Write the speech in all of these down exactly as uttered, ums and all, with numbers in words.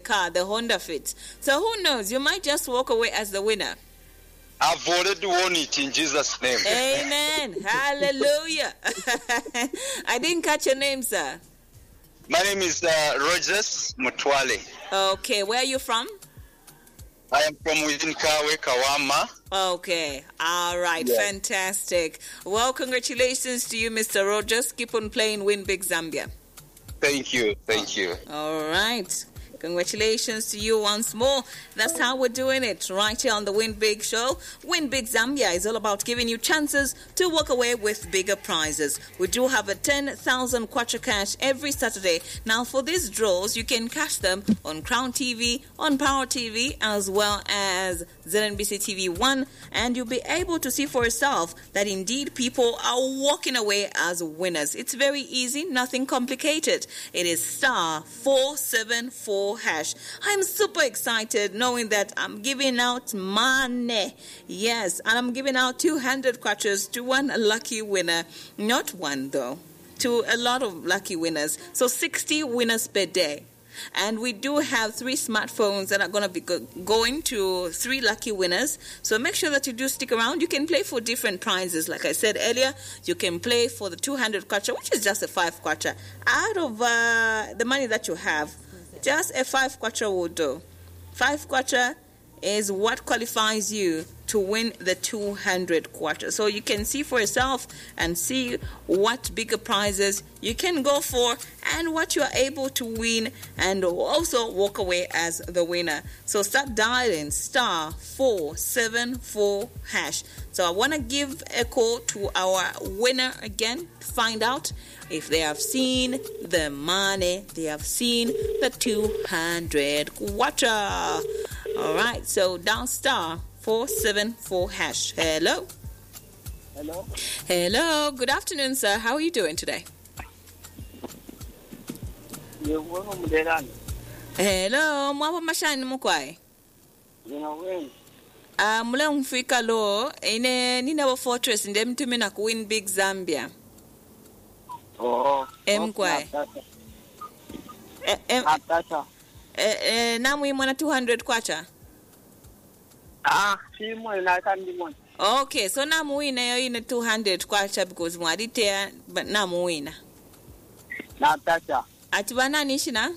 car, the Honda Fit. So who knows? You might just walk away as the winner. I've already won it in Jesus' name. Amen. Hallelujah. I didn't catch your name, sir. My name is uh, Rogers Mutwale. Okay, where are you from? I am from within Kawe, Kawama. Okay, all right, yeah. Fantastic. Well, congratulations to you, Mister Rogers. Keep on playing, win big Zambia. Thank you, thank you. All right. Congratulations to you once more. That's how we're doing it right here on the Win Big Show. Win Big Zambia is all about giving you chances to walk away with bigger prizes. We do have a ten thousand kwacha cash every Saturday. Now, for these draws, you can catch them on Crown T V, on Power T V, as well as Z N B C T V one, and you'll be able to see for yourself that indeed people are walking away as winners. It's very easy, nothing complicated. It is star four seven four hash. I'm super excited knowing that I'm giving out money. Yes, and I'm giving out two hundred kwachas to one lucky winner. Not one though, to a lot of lucky winners. So sixty winners per day. And we do have three smartphones that are going to be go- going to three lucky winners. So make sure that you do stick around. You can play for different prizes. Like I said earlier, you can play for the two hundred kwacha, which is just a five kwacha. Out of uh, the money that you have, just a five kwacha will do. Five kwacha is what qualifies you to win the two hundred kwacha. So you can see for yourself and see what bigger prizes you can go for and what you are able to win, and also walk away as the winner. So start dialing star four seven four hash. So I want to give a call to our winner again to find out if they have seen the money, they have seen the two hundred kwacha. All right, so down star four seven four hash. Hello. Hello. Hello. Good afternoon, sir. How are you doing today? Hello. Mwapa mashani mukwai. Ah, mule mfika lo ine nina wa fortress nde mtume na kuwin big Zambia. Oh. Mkwai. Eh eh. Eh eh namu imwana two hundred kwacha. Ah, si mo na kandi mo. Okay, so namu wina yo ine two hundred kwacha because mwaditea but namu wina. Na tacha. Atibana nishina?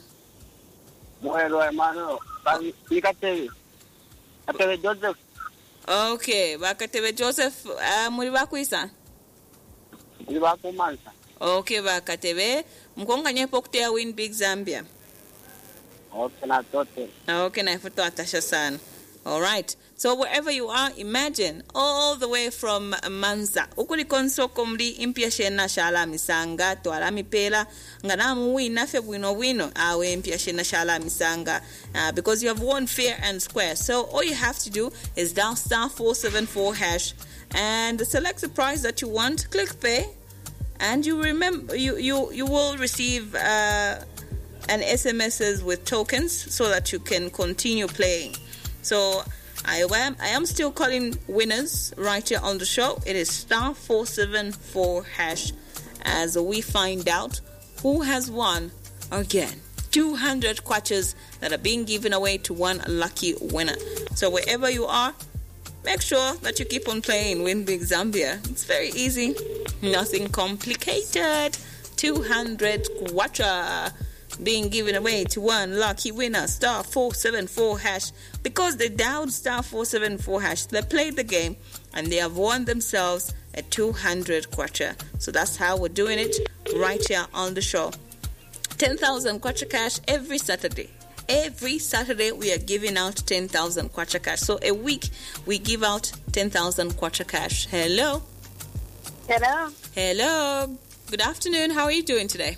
Mwelo emano. Bali ikate. Atebe Joseph. Okay, bakatebe Joseph uh, muri bakwisa? Muri bakumansa. Okay, bakatebe mkonga nyepo kutea win big Zambia. Okay, na tote. Okay, na ifuto atasha sana. All right. So wherever you are, imagine all the way from Manza. Ukuli konso komli impia shena shala misanga to ala mipela ngana muwi nafe wino wino awe impia shena shala misanga uh, because you have won fair and square. So all you have to do is dial star four seven four hash and select the price that you want. Click pay, and you remember you you you will receive uh, an S M Ses with tokens so that you can continue playing. So I am I am still calling winners right here on the show. It is star four seven four hash as we find out who has won again two hundred kwachas that are being given away to one lucky winner. So wherever you are, make sure that you keep on playing Win Big Zambia. It's very easy, nothing complicated. two hundred kwacha being given away to one lucky winner, star four seven four hash. Because they dialed star four seven four hash, they played the game and they have won themselves a two hundred kwacha. So that's how we're doing it right here on the show. ten thousand kwacha cash every Saturday. Every Saturday we are giving out ten thousand kwacha cash. So a week we give out ten thousand kwacha cash. Hello. Hello. Hello. Good afternoon. How are you doing today?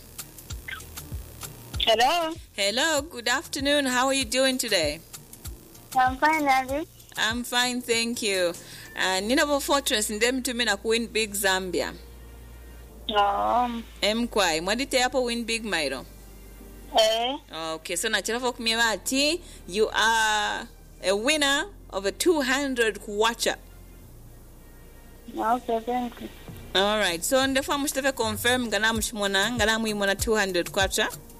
Hello. Hello, good afternoon. How are you doing today? I'm fine, Abby. I'm fine, thank you. And Ninabo Fortress ndem tumi na win big Zambia. Um. Mkwai, mwadite hapo win big Mairo. Eh. Okay, so nachira for kumyewa ati you are a winner of a two hundred kwacha. Okay, thank you. All right. So ndefa mshteve confirm ngana mshimona ngana muimona two hundred kwacha.